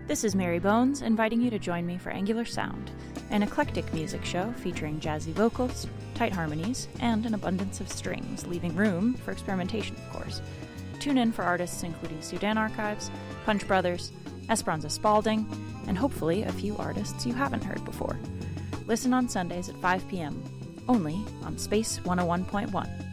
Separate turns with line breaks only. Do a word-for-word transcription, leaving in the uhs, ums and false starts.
This is Mary Bones, inviting you to join me for Angular Sound, an eclectic music show featuring jazzy vocals, tight harmonies, and an abundance of strings, leaving room for experimentation, of course. Tune in for artists including Sudan Archives, Punch Brothers, Esperanza Spalding, and hopefully a few artists you haven't heard before. Listen on Sundays at five p.m., only on Space one oh one point one.